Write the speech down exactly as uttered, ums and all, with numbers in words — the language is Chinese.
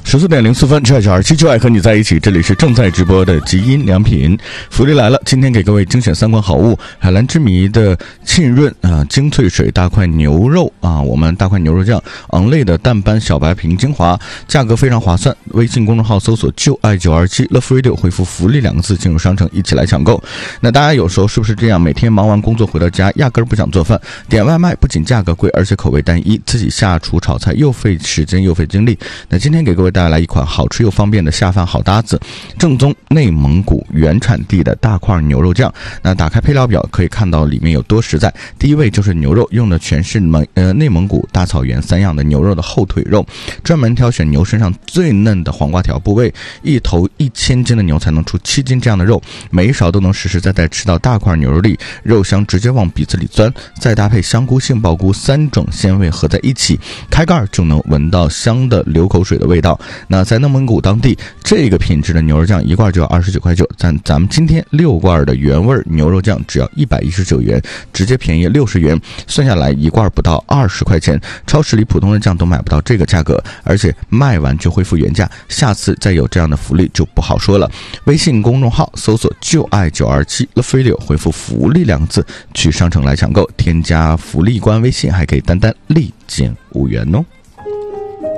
十四点零四分，就爱九二七，就爱和你在一起。这里是正在直播的极音良品，福利来了！今天给各位精选三款好物：海蓝之谜的沁润啊精粹水大块牛肉啊，我们大块牛肉酱，昂类的淡斑小白瓶精华，价格非常划算。微信公众号搜索就爱九二七 Love Radio， 回复福利两个字进入商城，一起来抢购。那大家有时候是不是这样？每天忙完工作回到家，压根儿不想做饭，点外卖不仅价格贵，而且口味单一，自己下厨炒菜又费时间又费精力。那今天给各位带来一款好吃又方便的下饭好搭子，正宗内蒙古原产地的大块牛肉酱。那打开配料表可以看到里面有多实在。第一位就是牛肉，用的全是蒙呃内蒙古大草原散养的牛肉的后腿肉，专门挑选牛身上最嫩的黄瓜条部位，一头一千斤的牛才能出七斤这样的肉，每一勺都能实实在在吃到大块牛肉粒，肉香直接往鼻子里钻，再搭配香菇、杏鲍菇三种鲜味合在一起，开盖就能闻到香的流口水的味道。那在内蒙古当地，这个品质的牛肉酱一罐就要二十九块九，但咱们今天六罐的原味牛肉酱只要一百一十九元，直接便宜六十元，算下来一罐不到二十块钱。超市里普通的酱都买不到这个价格，而且卖完就恢复原价，下次再有这样的福利就不好说了。微信公众号搜索就爱九二七 Love Radio， 回复福利两个字去商城来抢购，添加福利官微信还可以单单立减五元哦。